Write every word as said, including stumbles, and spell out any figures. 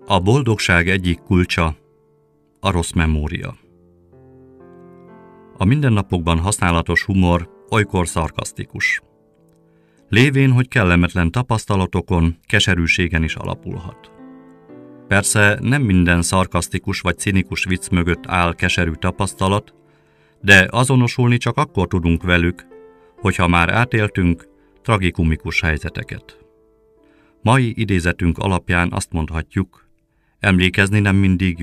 A boldogság egyik kulcsa a rossz memória. A mindennapokban használatos humor olykor szarkasztikus. Lévén, hogy kellemetlen tapasztalatokon, keserűségen is alapulhat. Persze nem minden szarkasztikus vagy cinikus vicc mögött áll keserű tapasztalat, de azonosulni csak akkor tudunk velük, hogyha már átéltünk tragikumikus helyzeteket. Mai idézetünk alapján azt mondhatjuk, emlékezni nem mindig